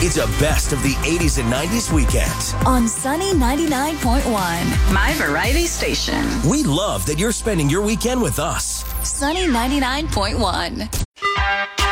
It's a best of the 80s and 90s weekend. On Sunny 99.1. My variety station. We love that you're spending your weekend with us. Sunny 99.1.